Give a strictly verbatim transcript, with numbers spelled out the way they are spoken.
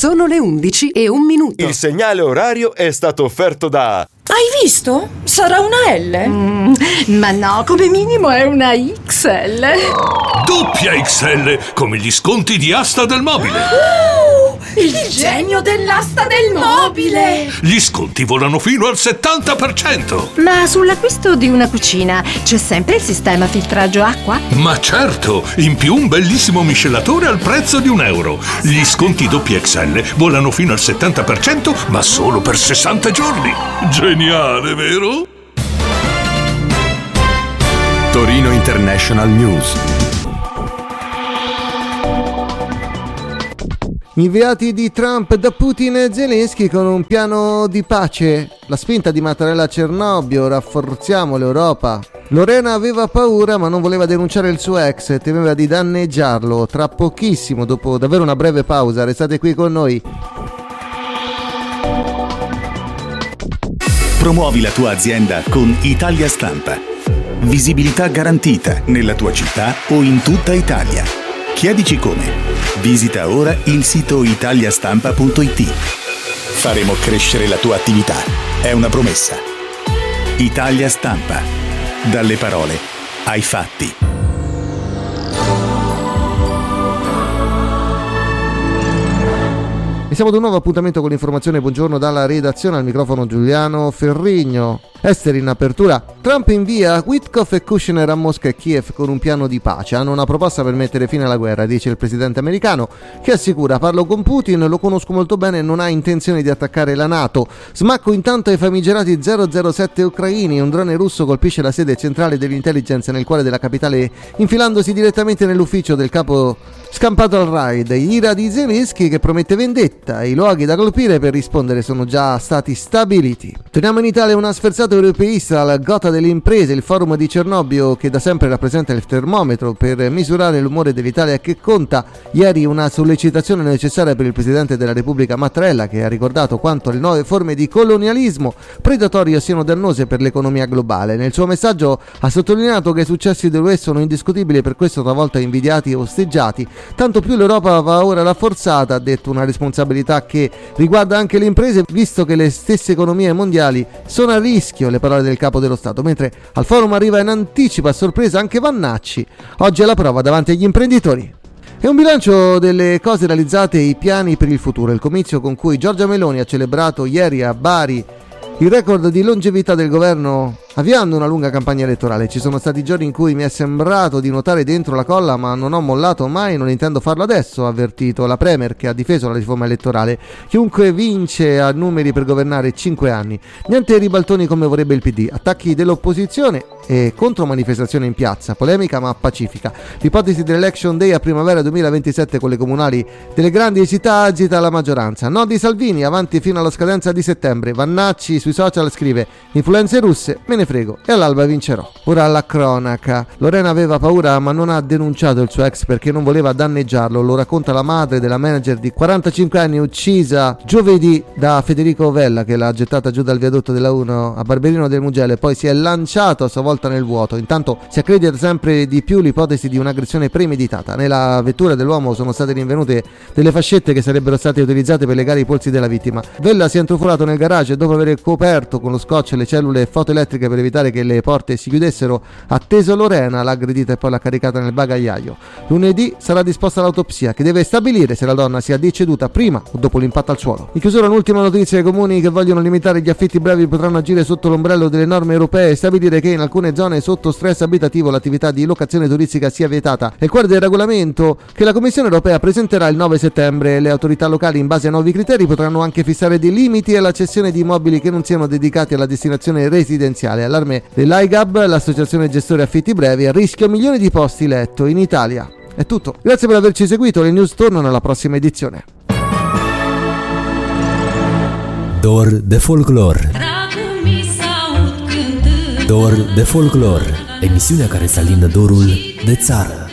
Sono le undici e un minuto. Il segnale orario è stato offerto da... Hai visto? Sarà una L? Mm, ma no, come minimo è una X L. Doppia X L, come gli sconti di Asta del Mobile. Uh, il, il genio dell'asta del mobile! Gli sconti volano fino al settanta per cento. Ma sull'acquisto di una cucina c'è sempre il sistema filtraggio acqua? Ma certo, in più un bellissimo miscelatore al prezzo di un euro. Gli sconti doppia X L volano fino al settanta per cento, ma solo per sessanta giorni. Geniale, vero? Torino International News. Inviati di Trump da Putin e Zelensky con un piano di pace. La spinta di Mattarella a Cernobbio, rafforziamo l'Europa. Lorena aveva paura ma non voleva denunciare il suo ex, temeva di danneggiarlo. Tra pochissimo, dopo davvero una breve pausa, restate qui con noi. Promuovi la tua azienda con Italia Stampa. Visibilità garantita nella tua città o in tutta Italia. Chiedici come. Visita ora il sito italiastampa punto it. Faremo crescere la tua attività. È una promessa. Italia Stampa. Dalle parole ai fatti. E siamo ad un nuovo appuntamento con l'informazione. Buongiorno dalla redazione, al microfono Giuliano Ferrigno. Esteri in apertura. Trump invia Witkoff e Kushner a Mosca e Kiev con un piano di pace. Hanno una proposta per mettere fine alla guerra, dice il presidente americano, che assicura: parlo con Putin, lo conosco molto bene e non ha intenzione di attaccare la NATO. Smacco intanto ai famigerati zero zero sette ucraini. Un drone russo colpisce la sede centrale dell'intelligence nel cuore della capitale, infilandosi direttamente nell'ufficio del capo scampato al raid. Ira di Zelensky che promette vendetta. I luoghi da colpire per rispondere sono già stati stabiliti. Torniamo in Italia. Una sferzata europeista alla Gotha delle imprese, il forum di Cernobbio che da sempre rappresenta il termometro per misurare l'umore dell'Italia che conta. Ieri una sollecitazione necessaria per il presidente della Repubblica Mattarella, che ha ricordato quanto le nuove forme di colonialismo predatorio siano dannose per l'economia globale. Nel suo messaggio ha sottolineato che i successi dell'U E sono indiscutibili e per questo talvolta invidiati e osteggiati. Tanto più l'Europa va ora rafforzata, ha detto, una responsabilità che riguarda anche le imprese, visto che le stesse economie mondiali sono a rischio. Le parole del capo dello Stato, mentre al forum arriva in anticipo a sorpresa anche Vannacci, oggi alla prova davanti agli imprenditori. È un bilancio delle cose realizzate e i piani per il futuro, il comizio con cui Giorgia Meloni ha celebrato ieri a Bari il record di longevità del governo avviando una lunga campagna elettorale. Ci sono stati giorni in cui mi è sembrato di nuotare dentro la colla, ma non ho mollato mai e non intendo farlo adesso, ha avvertito la Premier, che ha difeso la riforma elettorale. Chiunque vince ha numeri per governare cinque anni. Niente ribaltoni come vorrebbe il P D, attacchi dell'opposizione e contromanifestazione in piazza, polemica ma pacifica. L'ipotesi dell'Election Day a primavera duemilaventisette con le comunali delle grandi città agita la maggioranza. No di Salvini, avanti fino alla scadenza di settembre. Vannacci sui social scrive: influenze russe, me ne frego, e all'alba vincerò. Ora alla cronaca. Lorena aveva paura ma non ha denunciato il suo ex perché non voleva danneggiarlo. Lo racconta la madre della manager di quarantacinque anni uccisa giovedì da Federico Vella, che l'ha gettata giù dal viadotto della uno a Barberino del Mugello e poi si è lanciato a sua volta nel vuoto. Intanto si accredita sempre di più l'ipotesi di un'aggressione premeditata. Nella vettura dell'uomo sono state rinvenute delle fascette che sarebbero state utilizzate per legare i polsi della vittima. Vella si è intrufolato nel garage e dopo aver coperto con lo scotch le cellule fotoelettriche per evitare che le porte si chiudessero, ha atteso Lorena, l'ha aggredita e poi l'ha caricata nel bagagliaio. Lunedì sarà disposta l'autopsia che deve stabilire se la donna sia deceduta prima o dopo l'impatto al suolo. In chiusura un'ultima notizia: i comuni che vogliono limitare gli affitti brevi potranno agire sotto l'ombrello delle norme europee e stabilire che in alcune zone sotto stress abitativo l'attività di locazione turistica sia vietata. Nel cuore del regolamento che la Commissione europea presenterà il nove settembre, le autorità locali in base ai nuovi criteri potranno anche fissare dei limiti alla cessione di immobili che non siano dedicati alla destinazione residenziale. Allarme dell'I G A B, l'associazione gestore affitti brevi, a rischio milioni di posti letto in Italia. È tutto, grazie per averci seguito, le news tornano alla prossima edizione. Dor de folclor. Dor de folclor, emisiunea care să alină dorul de țară.